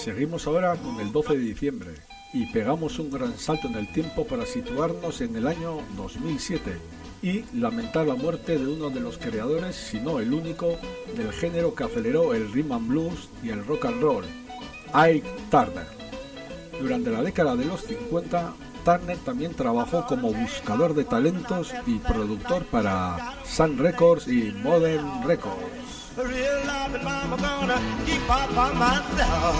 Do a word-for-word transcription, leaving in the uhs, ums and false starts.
Seguimos ahora con el doce de diciembre y pegamos un gran salto en el tiempo para situarnos en el año dos mil siete y lamentar la muerte de uno de los creadores, si no el único, del género que aceleró el rhythm and blues y el rock and roll, Ike Turner. Durante la década de los cincuenta, Turner también trabajó como buscador de talentos y productor para Sun Records y Modern Records.